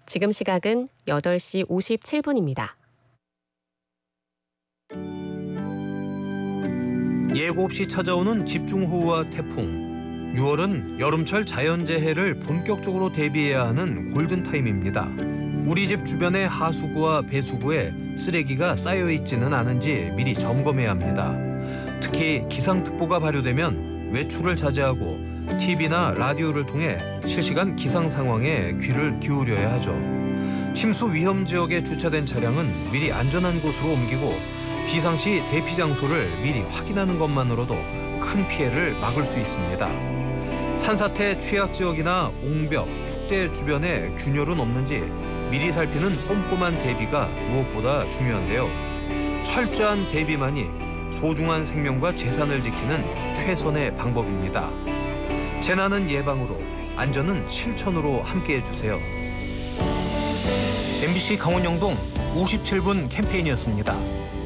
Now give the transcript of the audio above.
지금 시각은 8시 57분입니다. 예고 없이 찾아오는 집중호우와 태풍. 6월은 여름철 자연재해를 본격적으로 대비해야 하는 골든타임입니다. 우리 집 주변의 하수구와 배수구에 쓰레기가 쌓여있지는 않은지 미리 점검해야 합니다. 특히 기상특보가 발효되면 외출을 자제하고 TV나 라디오를 통해 실시간 기상 상황에 귀를 기울여야 하죠. 침수 위험 지역에 주차된 차량은 미리 안전한 곳으로 옮기고 비상시 대피 장소를 미리 확인하는 것만으로도 큰 피해를 막을 수 있습니다. 산사태 취약 지역이나 옹벽, 축대 주변에 균열은 없는지 미리 살피는 꼼꼼한 대비가 무엇보다 중요한데요. 철저한 대비만이 소중한 생명과 재산을 지키는 최선의 방법입니다. 재난은 예방으로, 안전은 실천으로 함께해 주세요. MBC 강원영동 57분 캠페인이었습니다.